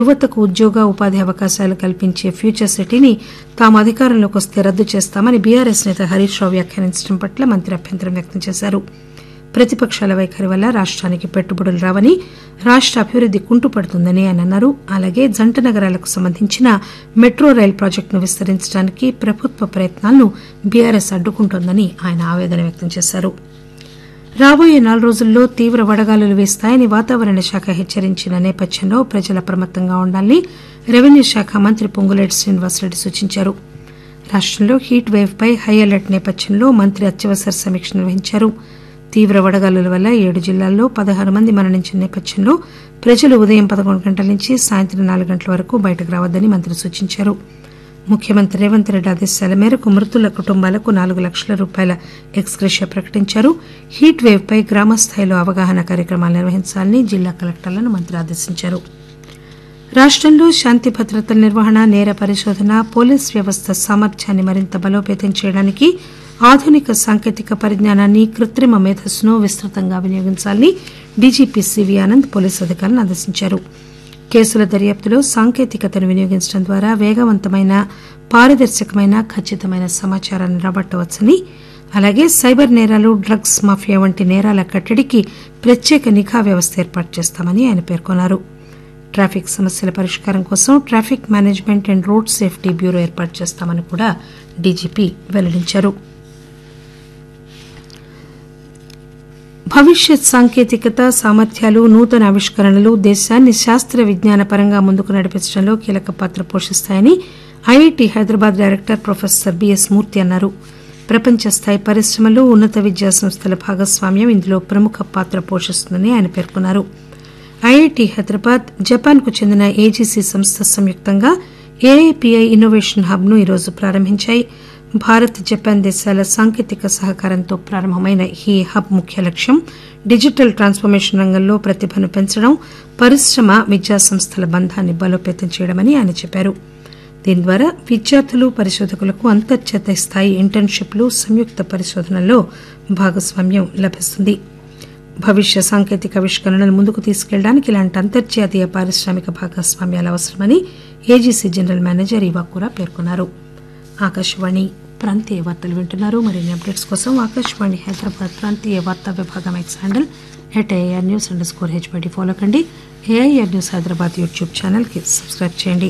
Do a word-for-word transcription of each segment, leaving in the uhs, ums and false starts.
యువతకు ఉద్యోగ ఉపాధి అవకాశాలు కల్పించే ఫ్యూచర్ సిటీని తాము అధికారంలోకి వస్తే రద్దు చేస్తామని బీఆర్ఎస్ నేత హరీష్ రావు వ్యాఖ్యానించడం పట్ల మంత్రి అభ్యంతరం వ్యక్తం చేశారు. ప్రతిపక్షాల వైఖరి వల్ల రాష్టానికి పెట్టుబడులు రావని, రాష్ట అభివృద్ది కుంటుపడుతుందని ఆయన అన్నారు. అలాగే జంట నగరాలకు సంబంధించిన మెట్రో రైలు ప్రాజెక్టును విస్తరించడానికి ప్రభుత్వ ప్రయత్నాలను బీఆర్ఎస్ అడ్డుకుంటోందని ఆయన ఆవేదన వ్యక్తం చేశారు. రాబోయే నాలుగు రోజుల్లో తీవ్ర వడగాలులు వీస్తాయని వాతావరణ శాఖ హెచ్చరించిన నేపథ్యంలో ప్రజలు అప్రమత్తంగా ఉండాలని రెవెన్యూ శాఖ మంత్రి పొంగులేటి శ్రీనివాసరెడ్డి సూచించారు. రాష్టంలో హీట్ వేవ్ పై హై అలర్ట్ నేపథ్యంలో మంత్రి అత్యవసర సమీక్ష నిర్వహించారు. తీవ్ర వడగాలుల వల్ల ఏడు జిల్లాల్లో పదహారు మంది మరణించిన నేపథ్యంలో ప్రజలు ఉదయం పదకొండు గంటల నుంచి సాయంత్రం నాలుగు గంటల వరకు బయటకు రావద్దని మంత్రి సూచించారు. ముఖ్యమంత్రి రేవంత్ రెడ్డి ఆదేశాల మేరకు మృతుల కుటుంబాలకు నాలుగు లక్షల రూపాయల ఎక్స్గ్రేషియా ప్రకటించారు. హీట్ వేవ్ పై గ్రామస్థాయిలో అవగాహన కార్యక్రమాలు నిర్వహించాలని జిల్లా కలెక్టర్లను మంత్రి ఆదేశించారు. రాష్టంలో శాంతి భద్రతల నిర్వహణ, నేర పరిశోధన, పోలీస్ వ్యవస్థ సామర్థ్యాన్ని మరింత బలోపేతం చేయడానికి ఆధునిక సాంకేతిక పరిజ్ఞానాన్ని, కృత్రిమ మేధస్సును విస్తృతంగా వినియోగించాలని డీజీపీ సివి ఆనంద్ పోలీసు అధికారులను ఆదేశించారు. కేసుల దర్యాప్తులో సాంకేతికతను వినియోగించడం ద్వారా వేగవంతమైన, పారదర్శకమైన, ఖచ్చితమైన సమాచారాన్ని రాబట్టవచ్చని, అలాగే సైబర్ నేరాలు, డ్రగ్స్ మాఫియా వంటి నేరాల కట్టడికి ప్రత్యేక నిఘా వ్యవస్థ ఏర్పాటు చేస్తామని ఆయన పేర్కొన్నారు. ట్రాఫిక్ సమస్యల పరిష్కారం కోసం traffic management and road safety bureau ఏర్పాటు చేస్తామని కూడా డీజీపీ వెల్లడించారు. భవిష్యత్ సాంకేతికత, సామర్థ్యాలు, నూతన ఆవిష్కరణలు దేశాన్ని శాస్త్ర విజ్ఞాన పరంగా ముందుకు నడిపించడంలో కీలక పాత్ర పోషిస్తాయని IIT Hyderabad director professor BS మూర్తి అన్నారు. ప్రపంచ స్థాయి పరిశ్రమలు, ఉన్నత విద్యా సంస్థల భాగస్వామ్యం ఇందులో ప్రముఖ పాత్ర పోషిస్తుందని ఆయన పేర్కొన్నారు. ఐఐటీ హైదరాబాద్, జపాన్ కు చెందిన ఏజీసీ సంస్థ సంయుక్తంగా ఏఐపీఐ ఇన్నోవేషన్ హబ్ ను ఈరోజు ప్రారంభించాయి. భారత్, జపాన్ దేశాల సాంకేతిక సహకారంతో ప్రారంభమైన ఈ హబ్ ముఖ్య లక్ష్యం డిజిటల్ ట్రాన్స్ఫర్మేషన్ రంగంలో ప్రతిభను పెంచడం, పరిశ్రమ, విద్యా సంస్థల బంధాన్ని బలోపేతం చేయడమని ఆయన చెప్పారు. దీని ద్వారా విద్యార్థులు, పరిశోధకులకు అంతర్జాతీయ స్థాయి ఇంటర్న్షిప్లు, సంయుక్త పరిశోధనల్లో భాగస్వామ్యం లభిస్తుంది. భవిష్య సాంకేతిక ఆవిష్కరణలను ముందుకు తీసుకెళ్లడానికి ఇలాంటి అంతర్జాతీయ పారిశ్రామిక భాగస్వామ్యాలు అవసరమని ఏజీసీ జనరల్ మేనేజర్ ఇవాకురా పేర్కొన్నారు. ఆకాశవాణి ప్రాంతీయ వార్తలు వింటున్నారు. మరిన్ని అప్డేట్స్ కోసం ఆకాశవాణి హైదరాబాద్ ప్రాంతీయ వార్తా విభాగం X handle at AIR news under score హెచ్బైడి follow కండి. AIR news Hyderabad YouTube channel కి సబ్స్క్రైబ్ చేయండి.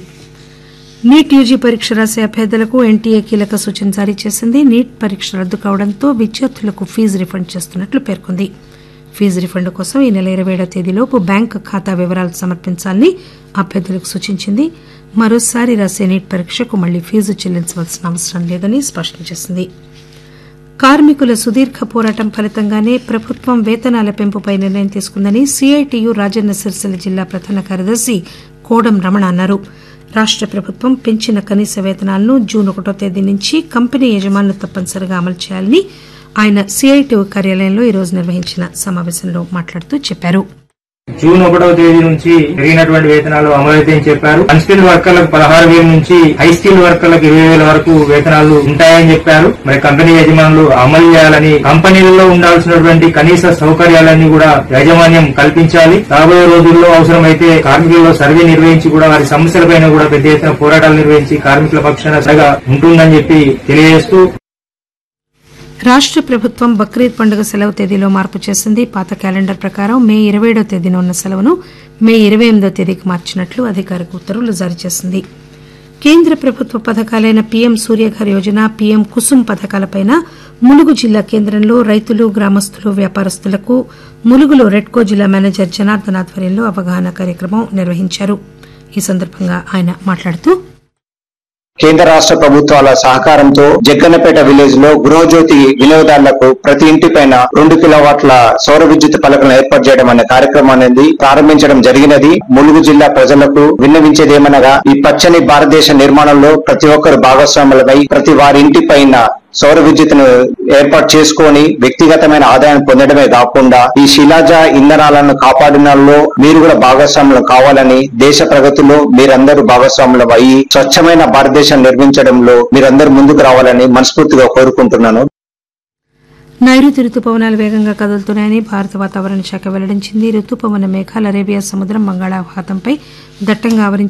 నీట్ యూజీ పరీక్ష రాసే అభ్యర్థులకు ఎన్టీఏ కీలక సూచన జారీ చేసింది. నీట్ పరీక్ష రద్దు కావడంతో విద్యార్థులకు ఫీజు రిఫండ్ చేస్తున్నట్లు పేర్కొంది. ఫీజు రిఫండ్ కోసం ఈ నెల ఇరవై ఏడవ తేదీలోపు బ్యాంకు ఖాతా వివరాలు సమర్పించాలని అభ్యర్థులకు సూచించింది. మరోసారి రాసే నీట్ పరీక్షకు మళ్లీ ఫీజు చెల్లించవలసిన అవసరం లేదని స్పష్టం చేసింది. కార్మికుల సుదీర్ఘ పోరాటం ఫలితంగానే ప్రభుత్వం వేతనాల పెంపుపై నిర్ణయం తీసుకుందని సీఐటీయూ రాజన్న సిరిసిల్ల జిల్లా ప్రధాన కార్యదర్శి కోడం రమణ అన్నారు. రాష్ట ప్రభుత్వం పెంచిన కనీస వేతనాలను జూన్ ఒకటో తేదీ నుంచి కంపెనీ యజమానులు తప్పనిసరిగా అమలు చేయాలని ఆయన సీఐటీయూ కార్యాలయంలో ఈరోజు నిర్వహించిన సమావేశంలో మాట్లాడుతూ చెప్పారు. జూన్ ఒకటవ తేదీ నుంచి పెరిగినటువంటి వేతనాలు అమలవుతాయని చెప్పారు. అన్స్కిల్డ్ వర్కర్లకు పదహారు వేల నుంచి హై స్కిల్డ్ వర్కర్లకు ఇరవై వేల వరకు వేతనాలు ఉంటాయని చెప్పారు. మరి కంపెనీ యజమానులు అమలు చేయాలని, కంపెనీలలో ఉండాల్సినటువంటి కనీస సౌకర్యాలన్నీ కూడా యాజమాన్యం కల్పించాలి. రాబోయే రోజుల్లో అవసరమైతే కార్మికులలో సర్వే నిర్వహించి కూడా వారి సమస్యలపైన కూడా పెద్ద ఎత్తున పోరాటాలు నిర్వహించి కార్మికుల పక్షాన సగా ఉంటుందని చెప్పి తెలియజేస్తూ, రాష్ట ప్రభుత్వం బక్రీద్ పండుగ సెలవు తేదీలో మార్పు చేసింది. పాత క్యాలెండర్ ప్రకారం మే ఇరవై ఏడో తేదీన ఉన్న సెలవును మే ఇరవై ఎనిమిదో తేదీకి మార్చినట్లు అధికారిక ఉత్తర్వులు జారీ చేసింది. కేంద్ర ప్రభుత్వ పథకాలైన పీఎం సూర్యఘర్ యోజన, పీఎం కుసుమ్ పథకాలపై ములుగు జిల్లా కేంద్రంలో రైతులు, గ్రామస్తులు, వ్యాపారస్తులకు ములుగులో రెడ్కో జిల్లా మేనేజర్ జనార్దన్ ఆధ్వర్యంలో అవగాహన కార్యక్రమం నిర్వహించారు. ఈ సందర్భంగా ఆయన మాట్లాడుతూ, కేంద్ర రాష్ట్ర ప్రభుత్వాల సహకారంతో జగ్గన్నపేట విలేజ్ లో గృహజ్యోతి వినియోగదారులకు ప్రతి ఇంటి పైన రెండు కిలోవాట్ల సౌర విద్యుత్ పలకలను ఏర్పాటు చేయడం అనే కార్యక్రమాన్ని ప్రారంభించడం జరిగినది. ములుగు జిల్లా ప్రజలకు విన్నవించేదేమనగా, ఈ పచ్చని భారతదేశ నిర్మాణంలో ప్రతి ఒక్కరు భాగస్వాములపై ప్రతి వారి ఇంటి పైన సౌర విద్యుత్తును ఏర్పాటు చేసుకొని వ్యక్తిగతమైన ఆదాయాన్ని పొందడమే కాకుండా ఈ శిలాజ ఇంధనాలను కాపాడినలో మీరు కూడా భాగస్వాములు కావాలని, దేశ ప్రగతిలో మీరందరూ భాగస్వాములు అయ్యి స్వచ్ఛమైన భారతదేశం నిర్మించడంలో మీరందరూ ముందుకు రావాలని మనస్ఫూర్తిగా కోరుకుంటున్నాను. నైరుతి రుతుపవనాలు వేగంగా కదులుతున్నాయని భారత వాతావరణ శాఖ వెల్లడించింది. రుతుపవన మేఘాలు అరేబియా సముద్రం బంగాళాఖాతంపై దట్టంగా ఆవరించి